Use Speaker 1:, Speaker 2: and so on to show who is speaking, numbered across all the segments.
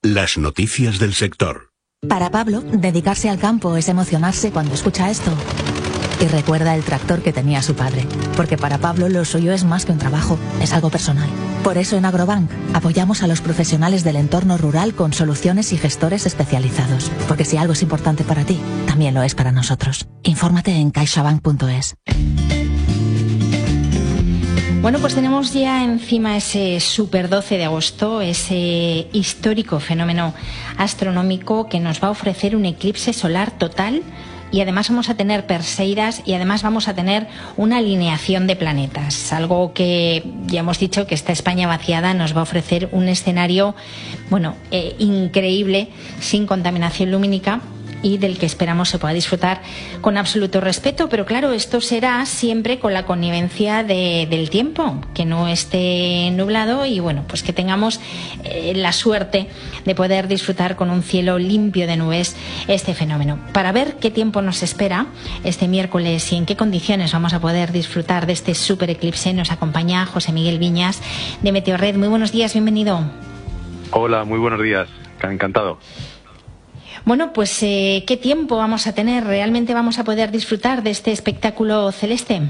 Speaker 1: Las noticias del sector.
Speaker 2: Para Pablo, dedicarse al campo es emocionarse cuando escucha esto. Y recuerda el tractor que tenía su padre. Porque para Pablo lo suyo es más que un trabajo, es algo personal. Por eso en Agrobank apoyamos a los profesionales del entorno rural con soluciones y gestores especializados. Porque si algo es importante para ti, también lo es para nosotros. Infórmate en caixabank.es.
Speaker 3: Bueno, pues tenemos ya encima ese super 12 de agosto, ese histórico fenómeno astronómico que nos va a ofrecer un eclipse solar total, y además vamos a tener Perseidas y además vamos a tener una alineación de planetas, algo que ya hemos dicho que esta España vaciada nos va a ofrecer un escenario, bueno, increíble, sin contaminación lumínica, y del que esperamos se pueda disfrutar con absoluto respeto. Pero claro, esto será siempre con la connivencia del tiempo, que no esté nublado y bueno, pues que tengamos la suerte de poder disfrutar con un cielo limpio de nubes este fenómeno. Para ver qué tiempo nos espera este miércoles y en qué condiciones vamos a poder disfrutar de este super eclipse, nos acompaña José Miguel Viñas de Meteorred. Muy buenos días, bienvenido.
Speaker 4: Hola, muy buenos días, encantado.
Speaker 3: Bueno, pues ¿qué tiempo vamos a tener? ¿Realmente vamos a poder disfrutar de este espectáculo celeste?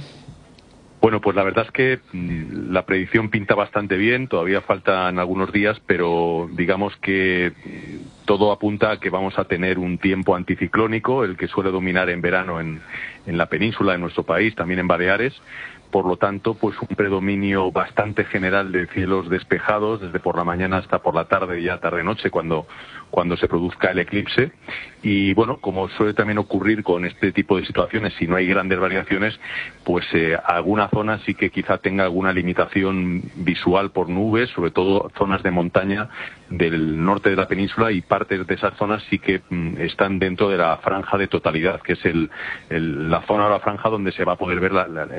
Speaker 4: Bueno, pues la verdad es que la predicción pinta bastante bien, todavía faltan algunos días, pero digamos que todo apunta a que vamos a tener un tiempo anticiclónico, el que suele dominar en verano en la península de nuestro país, también en Baleares. Por lo tanto, pues un predominio bastante general de cielos despejados desde por la mañana hasta por la tarde y ya tarde-noche cuando se produzca el eclipse. Y bueno, como suele también ocurrir con este tipo de situaciones, si no hay grandes variaciones, pues alguna zona sí que quizá tenga alguna limitación visual por nubes, sobre todo zonas de montaña del norte de la península, y partes de esas zonas sí que están dentro de la franja de totalidad, que es la zona o la franja donde se va a poder ver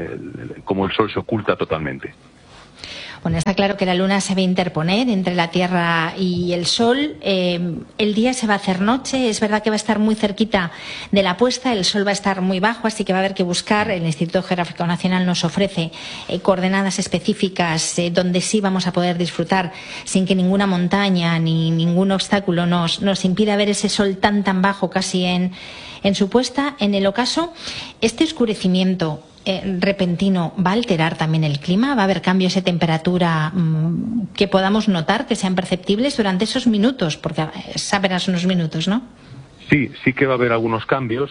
Speaker 4: cómo el sol se oculta totalmente.
Speaker 3: Bueno, está claro que la luna se va a interponer entre la Tierra y el Sol. El día se va a hacer noche. Es verdad que va a estar muy cerquita de la puesta. El Sol va a estar muy bajo, así que va a haber que buscar. El Instituto Geográfico Nacional nos ofrece coordenadas específicas donde sí vamos a poder disfrutar sin que ninguna montaña ni ningún obstáculo nos impida ver ese Sol tan bajo casi en su puesta. En el ocaso, este oscurecimiento repentino va a alterar también el clima. Va a haber cambios de temperatura que podamos notar, que sean perceptibles durante esos minutos, porque es apenas unos minutos, ¿no?
Speaker 4: Sí que va a haber algunos cambios,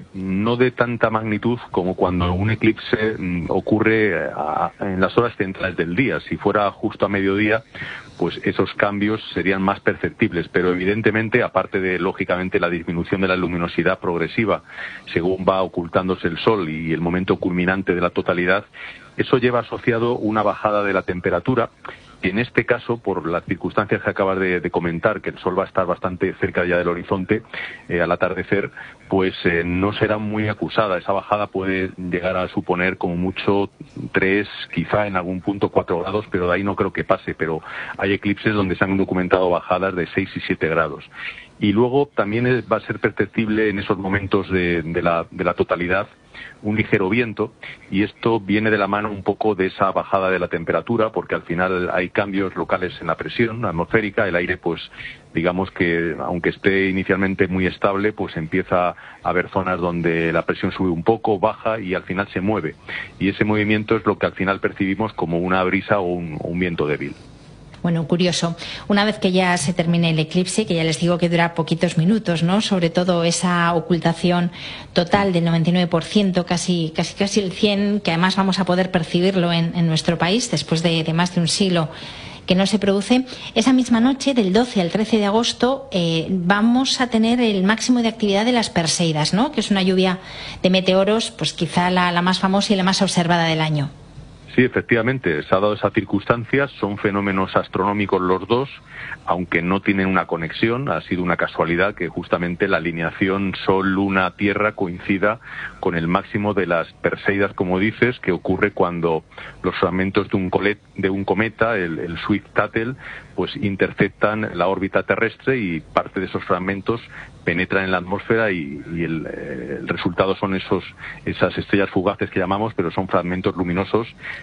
Speaker 4: no de tanta magnitud como cuando un eclipse ocurre en las horas centrales del día. Si fuera justo a mediodía, pues esos cambios serían más perceptibles, pero evidentemente, aparte de, lógicamente, la disminución de la luminosidad progresiva según va ocultándose el sol y el momento culminante de la totalidad, eso lleva asociado una bajada de la temperatura. Y en este caso, por las circunstancias que acabas de comentar, que el sol va a estar bastante cerca ya del horizonte al atardecer, pues no será muy acusada. Esa bajada puede llegar a suponer como mucho 3, quizá en algún punto 4 grados, pero de ahí no creo que pase. Pero hay eclipses donde se han documentado bajadas de 6 y 7 grados. Y luego también va a ser perceptible en esos momentos de la totalidad un ligero viento, y esto viene de la mano un poco de esa bajada de la temperatura, porque al final hay cambios locales en la presión atmosférica. El aire, pues digamos que aunque esté inicialmente muy estable, pues empieza a haber zonas donde la presión sube un poco, baja y al final se mueve, y ese movimiento es lo que al final percibimos como una brisa o un viento débil.
Speaker 3: Bueno, curioso. Una vez que ya se termine el eclipse, que ya les digo que dura poquitos minutos, ¿no? Sobre todo esa ocultación total del 99%, casi el 100%, que además vamos a poder percibirlo en nuestro país después de más de un siglo que no se produce. Esa misma noche, del 12 al 13 de agosto, vamos a tener el máximo de actividad de las Perseidas, ¿no? Que es una lluvia de meteoros, pues quizá la más famosa y la más observada del año.
Speaker 4: Sí, efectivamente, se ha dado esa circunstancia, son fenómenos astronómicos los dos, aunque no tienen una conexión. Ha sido una casualidad que justamente la alineación Sol-Luna-Tierra coincida con el máximo de las Perseidas, como dices, que ocurre cuando los fragmentos de un cometa, el Swift-Tuttle, pues interceptan la órbita terrestre, y parte de esos fragmentos penetran en la atmósfera y el resultado son esas estrellas fugaces que llamamos, pero son fragmentos luminosos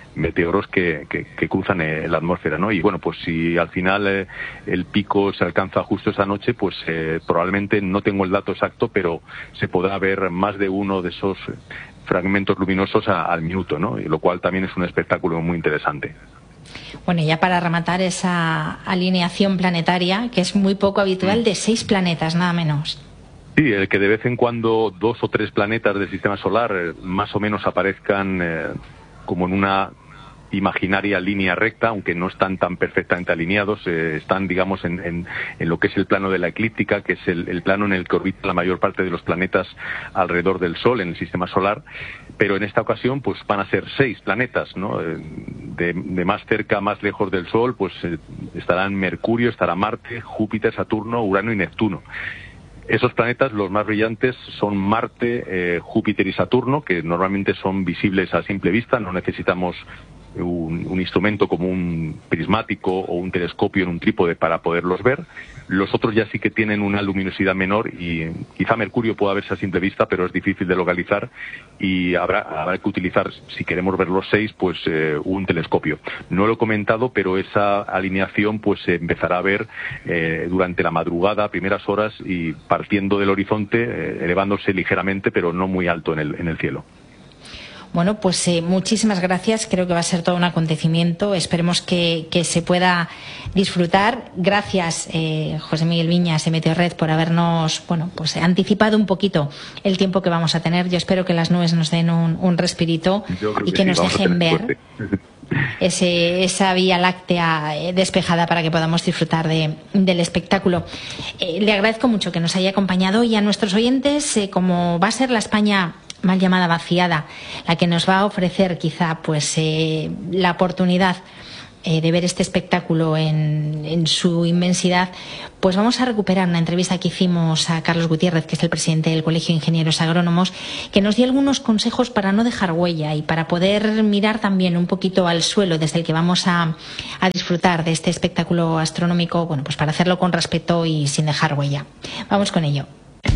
Speaker 4: meteoros que cruzan la atmósfera, ¿no? Y bueno, pues si al final el pico se alcanza justo esa noche, pues probablemente, no tengo el dato exacto, pero se podrá ver más de uno de esos fragmentos luminosos al minuto, ¿no? Y lo cual también es un espectáculo muy interesante.
Speaker 3: Bueno, ya para rematar esa alineación planetaria, que es muy poco habitual, de 6 planetas, nada menos.
Speaker 4: Sí, el que de vez en cuando 2 o 3 planetas del sistema solar más o menos aparezcan como en una imaginaria línea recta, aunque no están tan perfectamente alineados, están, digamos, en lo que es el plano de la eclíptica, que es el plano en el que orbita la mayor parte de los planetas alrededor del Sol en el sistema solar, pero en esta ocasión pues van a ser 6 planetas, ¿no? De más cerca, más lejos del Sol, pues estarán Mercurio, estará Marte, Júpiter, Saturno, Urano y Neptuno. Esos planetas, los más brillantes, son Marte, Júpiter y Saturno, que normalmente son visibles a simple vista, no necesitamos un instrumento como un prismático o un telescopio en un trípode para poderlos ver. Los otros ya sí que tienen una luminosidad menor y quizá Mercurio pueda verse a simple vista, pero es difícil de localizar y habrá que utilizar, si queremos ver los 6, pues un telescopio. No lo he comentado, pero esa alineación pues se empezará a ver durante la madrugada, a primeras horas, y partiendo del horizonte, elevándose ligeramente, pero no muy alto en el cielo.
Speaker 3: Bueno, pues muchísimas gracias. Creo que va a ser todo un acontecimiento. Esperemos que se pueda disfrutar. Gracias, José Miguel Viñas de Meteorred, por habernos pues anticipado un poquito el tiempo que vamos a tener. Yo espero que las nubes nos den un respirito y que nos dejen ver esa Vía Láctea despejada para que podamos disfrutar del espectáculo. Le agradezco mucho que nos haya acompañado, y a nuestros oyentes, como va a ser la España mal llamada vaciada la que nos va a ofrecer quizá pues la oportunidad de ver este espectáculo en su inmensidad, pues vamos a recuperar una entrevista que hicimos a Carlos Gutiérrez, que es el presidente del Colegio de Ingenieros Agrónomos, que nos dio algunos consejos para no dejar huella y para poder mirar también un poquito al suelo desde el que vamos a disfrutar de este espectáculo astronómico, bueno, pues para hacerlo con respeto y sin dejar huella. Vamos con ello.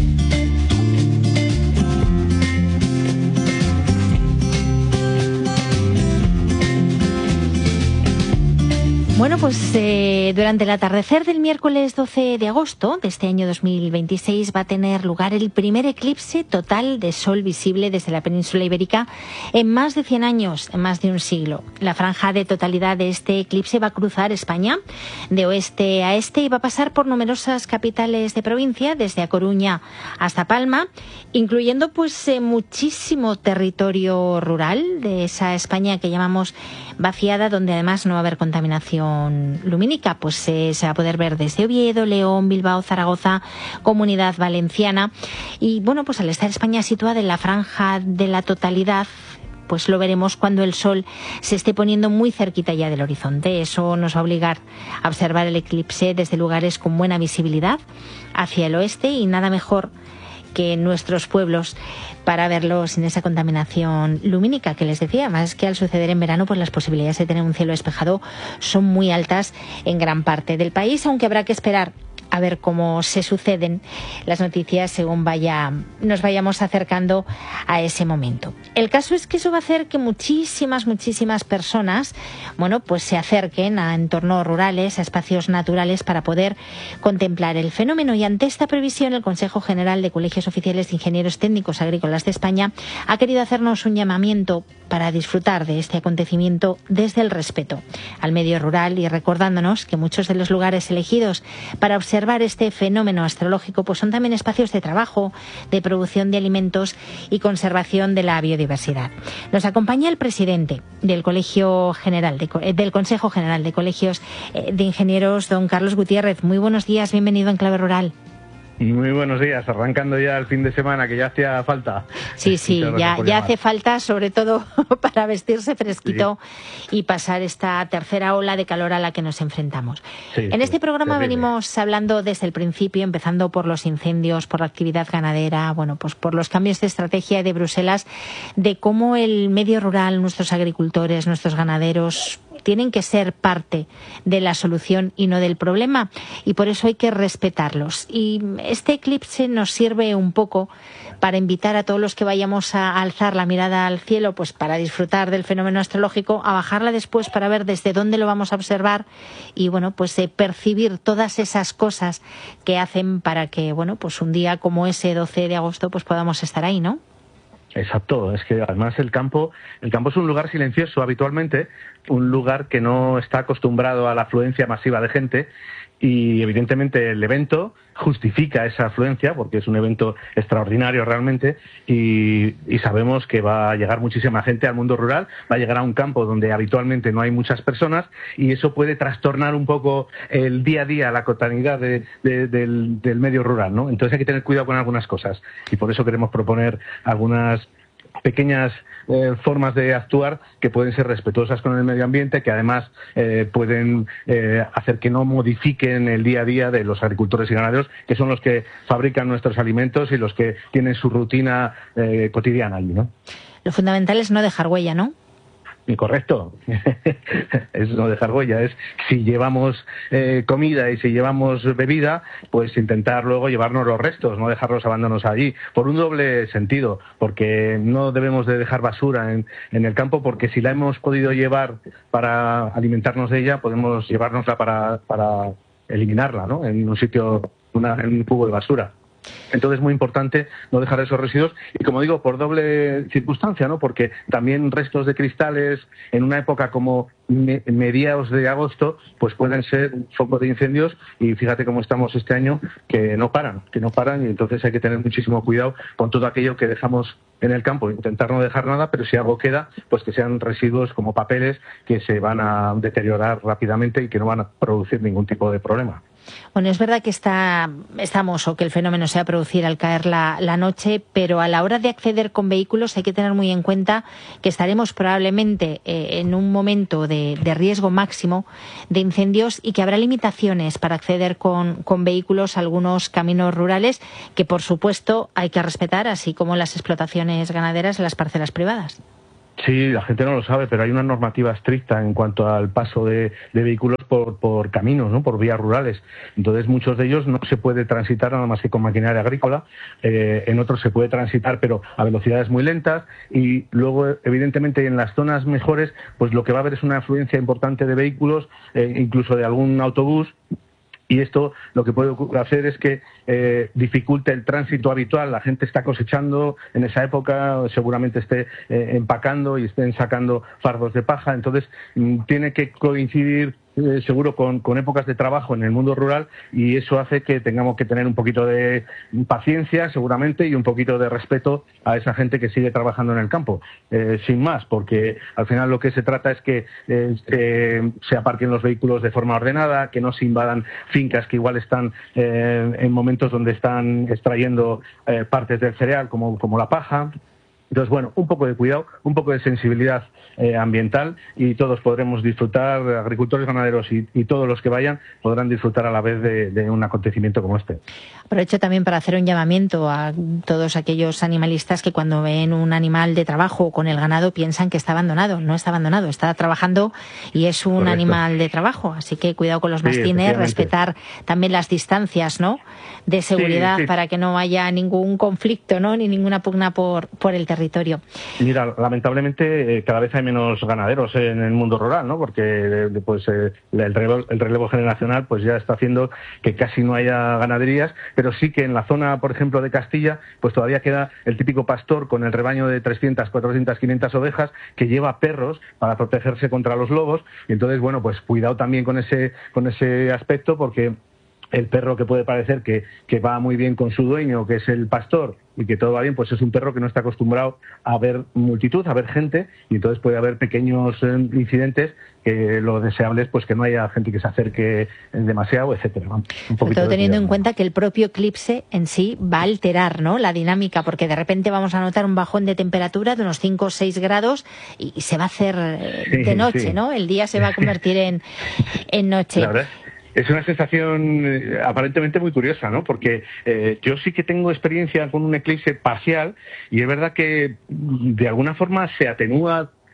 Speaker 3: Bueno, pues durante el atardecer del miércoles 12 de agosto de este año 2026 va a tener lugar el primer eclipse total de sol visible desde la península ibérica en más de 100 años, en más de un siglo. La franja de totalidad de este eclipse va a cruzar España de oeste a este y va a pasar por numerosas capitales de provincia, desde A Coruña hasta Palma, incluyendo pues muchísimo territorio rural de esa España que llamamos vaciada, donde además no va a haber contaminación lumínica, pues se va a poder ver desde Oviedo, León, Bilbao, Zaragoza, Comunidad Valenciana. Y bueno, pues al estar España situada en la franja de la totalidad, pues lo veremos cuando el sol se esté poniendo muy cerquita ya del horizonte. Eso nos va a obligar a observar el eclipse desde lugares con buena visibilidad hacia el oeste, y nada mejor que en nuestros pueblos para verlo sin esa contaminación lumínica que les decía. Más que al suceder en verano, pues las posibilidades de tener un cielo despejado son muy altas en gran parte del país, aunque habrá que esperar a ver cómo se suceden las noticias según nos vayamos acercando a ese momento. El caso es que eso va a hacer que muchísimas personas, bueno, pues se acerquen a entornos rurales, a espacios naturales, para poder contemplar el fenómeno. Y ante esta previsión, el Consejo General de Colegios Oficiales de Ingenieros Técnicos Agrícolas de España ha querido hacernos un llamamiento para disfrutar de este acontecimiento desde el respeto al medio rural, y recordándonos que muchos de los lugares elegidos para observar este fenómeno astrológico pues son también espacios de trabajo, de producción de alimentos y conservación de la biodiversidad. Nos acompaña el presidente del Consejo General de Colegios de Ingenieros, don Carlos Gutiérrez. Muy buenos días, bienvenido a Enclave Rural.
Speaker 5: Muy buenos días, arrancando ya el fin de semana, que ya hacía falta.
Speaker 3: Sí, ya hace falta, sobre todo para vestirse fresquito y pasar esta tercera ola de calor a la que nos enfrentamos. En este programa venimos hablando desde el principio, empezando por los incendios, por la actividad ganadera, bueno, pues por los cambios de estrategia de Bruselas, de cómo el medio rural, nuestros agricultores, nuestros ganaderos, tienen que ser parte de la solución y no del problema, y por eso hay que respetarlos. Y este eclipse nos sirve un poco para invitar a todos los que vayamos a alzar la mirada al cielo, pues para disfrutar del fenómeno astrológico, a bajarla después para ver desde dónde lo vamos a observar y bueno, pues percibir todas esas cosas que hacen para que, bueno, pues un día como ese 12 de agosto pues podamos estar ahí, ¿no?
Speaker 5: Exacto, es que además el campo es un lugar silencioso habitualmente, un lugar que no está acostumbrado a la afluencia masiva de gente, y evidentemente el evento justifica esa afluencia porque es un evento extraordinario realmente, y sabemos que va a llegar muchísima gente al mundo rural, va a llegar a un campo donde habitualmente no hay muchas personas, y eso puede trastornar un poco el día a día, la cotidianidad del medio rural, ¿no? Entonces hay que tener cuidado con algunas cosas, y por eso queremos proponer algunas pequeñas formas de actuar que pueden ser respetuosas con el medio ambiente, que además pueden hacer que no modifiquen el día a día de los agricultores y ganaderos, que son los que fabrican nuestros alimentos y los que tienen su rutina cotidiana allí, ¿no?
Speaker 3: Lo fundamental es no dejar huella, ¿no?
Speaker 5: Correcto, es no dejar huella, es si llevamos comida y si llevamos bebida, pues intentar luego llevarnos los restos, no dejarlos abandonados allí, por un doble sentido, porque no debemos de dejar basura en el campo, porque si la hemos podido llevar para alimentarnos de ella, podemos llevárnosla para eliminarla, ¿no? En un sitio, en un cubo de basura. Entonces es muy importante no dejar esos residuos, y como digo, por doble circunstancia, ¿no? Porque también restos de cristales en una época como mediados de agosto pues pueden ser un foco de incendios, y fíjate cómo estamos este año, que no paran, y entonces hay que tener muchísimo cuidado con todo aquello que dejamos en el campo, intentar no dejar nada, pero si algo queda, pues que sean residuos como papeles que se van a deteriorar rápidamente y que no van a producir ningún tipo de problema.
Speaker 3: Bueno, es verdad que estamos o que el fenómeno se va a producir al caer la noche, pero a la hora de acceder con vehículos hay que tener muy en cuenta que estaremos probablemente en un momento de riesgo máximo de incendios, y que habrá limitaciones para acceder con vehículos a algunos caminos rurales que, por supuesto, hay que respetar, así como las explotaciones ganaderas en las parcelas privadas.
Speaker 5: Sí, la gente no lo sabe, pero hay una normativa estricta en cuanto al paso de vehículos por caminos, ¿no? Por vías rurales. Entonces, muchos de ellos no se puede transitar nada más que con maquinaria agrícola. En otros se puede transitar, pero a velocidades muy lentas. Y luego, evidentemente, en las zonas mejores, pues lo que va a haber es una afluencia importante de vehículos, incluso de algún autobús. Y esto lo que puede hacer es que dificulte el tránsito habitual. La gente está cosechando en esa época, seguramente esté empacando y estén sacando fardos de paja. Entonces tiene que coincidir seguro con épocas de trabajo en el mundo rural, y eso hace que tengamos que tener un poquito de paciencia seguramente y un poquito de respeto a esa gente que sigue trabajando en el campo, sin más, porque al final lo que se trata es que se aparquen los vehículos de forma ordenada, que no se invadan fincas que igual están en momentos donde están extrayendo partes del cereal como la paja. Entonces, bueno, un poco de cuidado, un poco de sensibilidad ambiental, y todos podremos disfrutar, agricultores, ganaderos y todos los que vayan podrán disfrutar a la vez de un acontecimiento como este.
Speaker 3: Aprovecho también para hacer un llamamiento a todos aquellos animalistas que cuando ven un animal de trabajo con el ganado piensan que está abandonado. No está abandonado, está trabajando y es un animal de trabajo. Así que cuidado con los mastines, respetar también las distancias, ¿no?, de seguridad, para que no haya ningún conflicto, ¿no?, ni ninguna pugna por el territorio.
Speaker 5: Mira, lamentablemente cada vez hay menos ganaderos en el mundo rural, ¿no? Porque pues el relevo generacional pues ya está haciendo que casi no haya ganaderías, pero sí que en la zona, por ejemplo, de Castilla, pues todavía queda el típico pastor con el rebaño de 300, 400, 500 ovejas, que lleva perros para protegerse contra los lobos. Y entonces, bueno, pues cuidado también con ese aspecto, porque el perro que puede parecer que va muy bien con su dueño, que es el pastor, y que todo va bien, pues es un perro que no está acostumbrado a ver multitud, a ver gente, y entonces puede haber pequeños incidentes, que lo deseable es pues que no haya gente que se acerque demasiado, etcétera.
Speaker 3: Sobre todo teniendo en cuenta que el propio eclipse en sí va a alterar, ¿no?, la dinámica, porque de repente vamos a notar un bajón de temperatura de unos 5 o 6 grados y se va a hacer de noche, ¿no? El día se va a convertir en noche.
Speaker 5: La verdad. Es una sensación aparentemente muy curiosa, ¿no? Porque yo sí que tengo experiencia con un eclipse parcial, y es verdad que de alguna forma se atenúa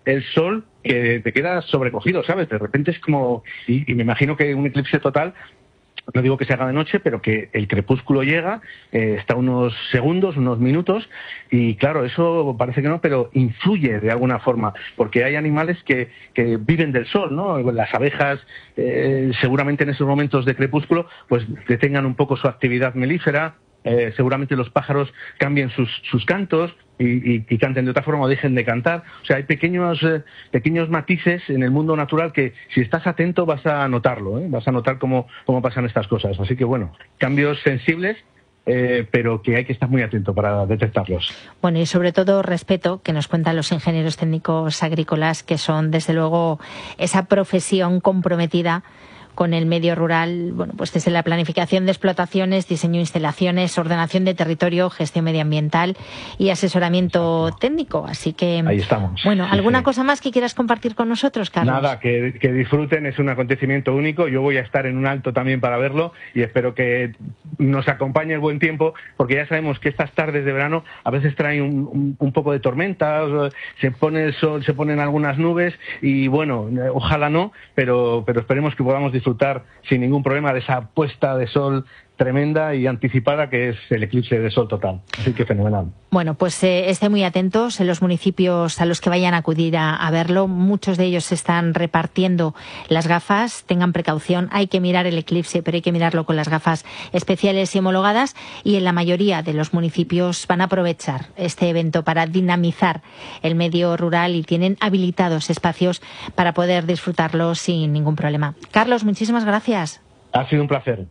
Speaker 5: el sol que te quedas sobrecogido, ¿sabes? De repente es como... Y me imagino que un eclipse total, no digo que se haga de noche, pero que el crepúsculo llega, está unos segundos, unos minutos, y claro, eso parece que no, pero influye de alguna forma, porque hay animales que viven del sol, ¿no? Las abejas, seguramente en esos momentos de crepúsculo, pues detengan un poco su actividad melífera, seguramente los pájaros cambien sus cantos y canten de otra forma o dejen de cantar. O sea, hay pequeños matices en el mundo natural que si estás atento vas a notarlo, vas a notar cómo pasan estas cosas. Así que bueno, cambios sensibles, pero que hay que estar muy atento para detectarlos.
Speaker 3: Bueno, y sobre todo respeto, que nos cuentan los ingenieros técnicos agrícolas, que son desde luego esa profesión comprometida con el medio rural, bueno, pues desde la planificación de explotaciones, diseño de instalaciones, ordenación de territorio, gestión medioambiental y asesoramiento técnico. Así que
Speaker 5: ahí estamos.
Speaker 3: Bueno, ¿alguna cosa más que quieras compartir con nosotros, Carlos?
Speaker 5: Nada, que disfruten, es un acontecimiento único. Yo voy a estar en un alto también para verlo y espero que nos acompañe el buen tiempo, porque ya sabemos que estas tardes de verano a veces traen un poco de tormenta, se pone el sol, se ponen algunas nubes y bueno, ojalá no, pero esperemos que podamos disfrutar sin ningún problema de esa puesta de sol tremenda y anticipada que es el eclipse de sol total. Así que fenomenal.
Speaker 3: Bueno, pues estén muy atentos en los municipios a los que vayan a acudir a verlo. Muchos de ellos están repartiendo las gafas. Tengan precaución, hay que mirar el eclipse, pero hay que mirarlo con las gafas especiales y homologadas. Y en la mayoría de los municipios van a aprovechar este evento para dinamizar el medio rural y tienen habilitados espacios para poder disfrutarlo sin ningún problema. Carlos, muchísimas gracias.
Speaker 5: Ha sido un placer.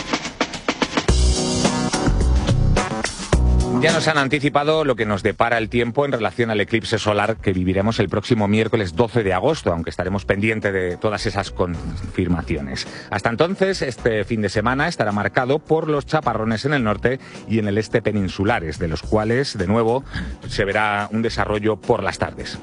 Speaker 6: Ya nos han anticipado lo que nos depara el tiempo en relación al eclipse solar que viviremos el próximo miércoles 12 de agosto, aunque estaremos pendientes de todas esas confirmaciones. Hasta entonces, este fin de semana estará marcado por los chaparrones en el norte y en el este peninsulares, de los cuales, de nuevo, se verá un desarrollo por las tardes.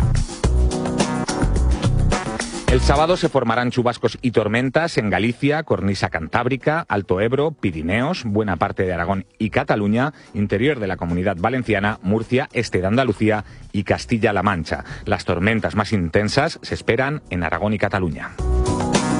Speaker 6: El sábado se formarán chubascos y tormentas en Galicia, cornisa cantábrica, Alto Ebro, Pirineos, buena parte de Aragón y Cataluña, interior de la Comunidad Valenciana, Murcia, este de Andalucía y Castilla-La Mancha. Las tormentas más intensas se esperan en Aragón y Cataluña.